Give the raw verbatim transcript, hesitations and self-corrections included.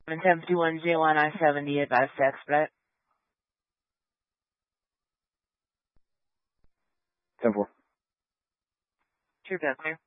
ten fifty-one J one I seventy, advice to expedite. ten four. True, clear.